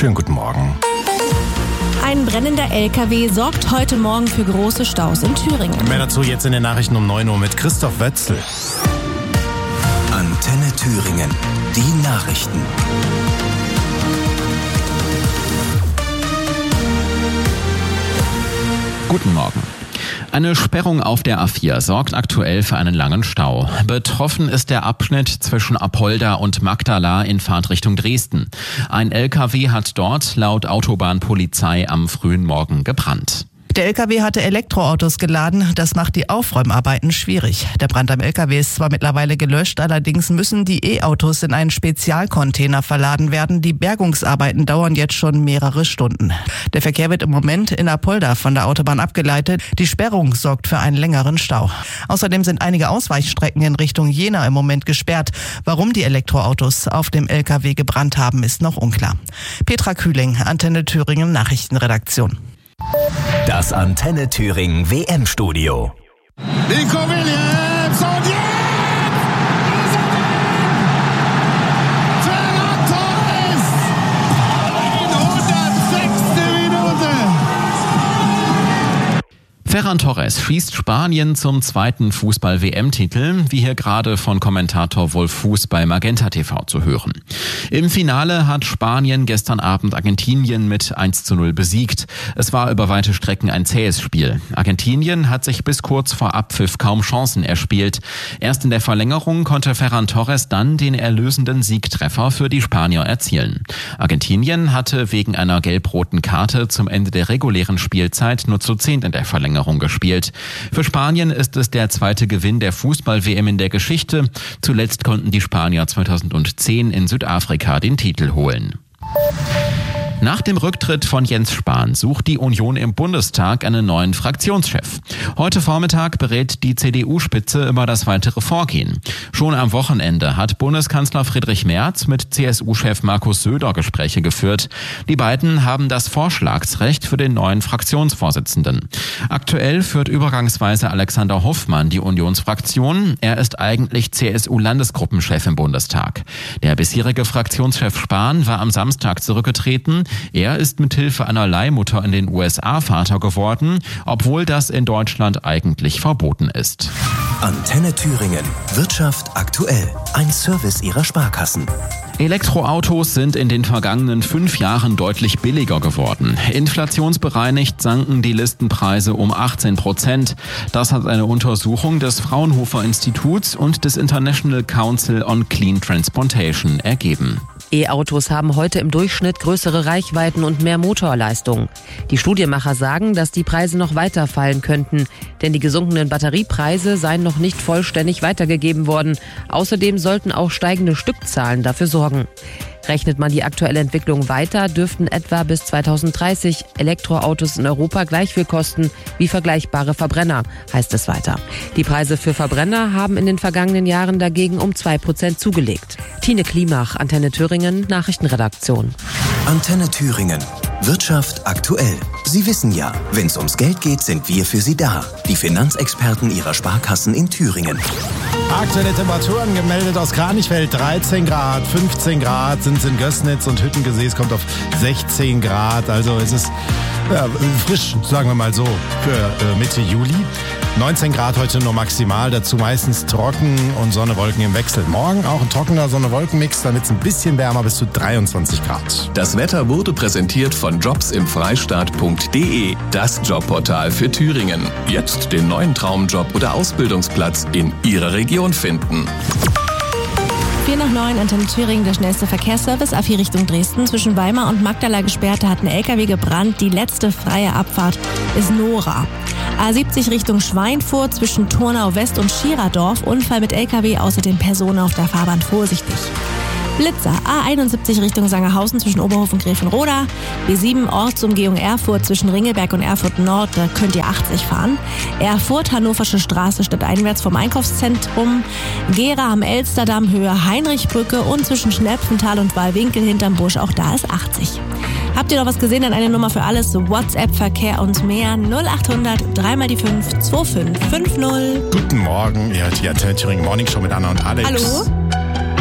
Schönen guten Morgen. Ein brennender LKW sorgt heute Morgen für große Staus in Thüringen. Mehr dazu jetzt in den Nachrichten um 9 Uhr mit Christoph Wetzel. Antenne Thüringen, die Nachrichten. Guten Morgen. Eine Sperrung auf der A4 sorgt aktuell für einen langen Stau. Betroffen ist der Abschnitt zwischen Apolda und Magdala in Fahrtrichtung Dresden. Ein LKW hat dort laut Autobahnpolizei am frühen Morgen gebrannt. Der LKW hatte Elektroautos geladen, das macht die Aufräumarbeiten schwierig. Der Brand am LKW ist zwar mittlerweile gelöscht, allerdings müssen die E-Autos in einen Spezialcontainer verladen werden. Die Bergungsarbeiten dauern jetzt schon mehrere Stunden. Der Verkehr wird im Moment in Apolda von der Autobahn abgeleitet. Die Sperrung sorgt für einen längeren Stau. Außerdem sind einige Ausweichstrecken in Richtung Jena im Moment gesperrt. Warum die Elektroautos auf dem LKW gebrannt haben, ist noch unklar. Petra Kühling, Antenne Thüringen Nachrichtenredaktion. Das Antenne Thüringen WM-Studio. Nico Williams und jetzt ist er drin! Ferran Torres! 106. Minute! Ferran Torres schießt Spanien zum zweiten Fußball-WM-Titel, wie hier gerade von Kommentator Wolf Fuß bei Magenta TV zu hören. Im Finale hat Spanien gestern Abend Argentinien mit 1:0 besiegt. Es war über weite Strecken ein zähes Spiel. Argentinien hat sich bis kurz vor Abpfiff kaum Chancen erspielt. Erst in der Verlängerung konnte Ferran Torres dann den erlösenden Siegtreffer für die Spanier erzielen. Argentinien hatte wegen einer gelb-roten Karte zum Ende der regulären Spielzeit nur zu 10 in der Verlängerung gespielt. Für Spanien ist es der zweite Gewinn der Fußball-WM in der Geschichte. Zuletzt konnten die Spanier 2010 in Südafrika den Titel holen. Nach dem Rücktritt von Jens Spahn sucht die Union im Bundestag einen neuen Fraktionschef. Heute Vormittag berät die CDU-Spitze über das weitere Vorgehen. Schon am Wochenende hat Bundeskanzler Friedrich Merz mit CSU-Chef Markus Söder Gespräche geführt. Die beiden haben das Vorschlagsrecht für den neuen Fraktionsvorsitzenden. Aktuell führt übergangsweise Alexander Hoffmann die Unionsfraktion. Er ist eigentlich CSU-Landesgruppenchef im Bundestag. Der bisherige Fraktionschef Spahn war am Samstag zurückgetreten. Er ist mithilfe einer Leihmutter in den USA Vater geworden, obwohl das in Deutschland eigentlich verboten ist. Antenne Thüringen, Wirtschaft aktuell. Ein Service Ihrer Sparkassen. Elektroautos sind in den vergangenen 5 Jahren deutlich billiger geworden. Inflationsbereinigt sanken die Listenpreise um 18%. Das hat eine Untersuchung des Fraunhofer Instituts und des International Council on Clean Transportation ergeben. E-Autos haben heute im Durchschnitt größere Reichweiten und mehr Motorleistung. Die Studienmacher sagen, dass die Preise noch weiter fallen könnten, denn die gesunkenen Batteriepreise seien noch nicht vollständig weitergegeben worden. Außerdem sollten auch steigende Stückzahlen dafür sorgen. Rechnet man die aktuelle Entwicklung weiter, dürften etwa bis 2030 Elektroautos in Europa gleich viel kosten wie vergleichbare Verbrenner, heißt es weiter. Die Preise für Verbrenner haben in den vergangenen Jahren dagegen um 2% zugelegt. Tine Klimach, Antenne Thüringen, Nachrichtenredaktion. Antenne Thüringen, Wirtschaft aktuell. Sie wissen ja, wenn es ums Geld geht, sind wir für Sie da. Die Finanzexperten Ihrer Sparkassen in Thüringen. Aktuelle Temperaturen gemeldet aus Kranichfeld 13 Grad, 15 Grad sind es in Gößnitz und Hüttengesee, es kommt auf 16 Grad. Also es ist frisch, sagen wir mal so, für Mitte Juli. 19 Grad heute nur maximal, dazu meistens trocken und Sonne-Wolken im Wechsel. Morgen auch ein trockener Sonne-Wolken-Mix, damit es ein bisschen wärmer bis zu 23 Grad. Das Wetter wurde präsentiert von jobsimfreistaat.de, das Jobportal für Thüringen. Jetzt den neuen Traumjob oder Ausbildungsplatz in Ihrer Region finden. 4:09, Antenne Thüringen, der schnellste Verkehrsservice. A4 Richtung Dresden. Zwischen Weimar und Magdala gesperrt, da hat ein LKW gebrannt. Die letzte freie Abfahrt ist Nora. A70 Richtung Schweinfurt zwischen Turnau West und Schiradorf. Unfall mit LKW, außerdem Personen auf der Fahrbahn vorsichtig. Blitzer, A71 Richtung Sangerhausen zwischen Oberhof und Gräfenroda. B7 Ortsumgehung Erfurt zwischen Ringelberg und Erfurt Nord, da könnt ihr 80 fahren. Erfurt, Hannoversche Straße stadteinwärts vom Einkaufszentrum. Gera am Elsterdamm Höhe Heinrichbrücke und zwischen Schnepfenthal und Wallwinkel hinterm Busch, auch da ist 80. Habt ihr noch was gesehen? Dann eine Nummer für alles, WhatsApp, Verkehr und mehr. 0800 3x5 2550. Guten Morgen, ihr hört die Antenne Thüringen Morning Show mit Anna und Alex. Hallo.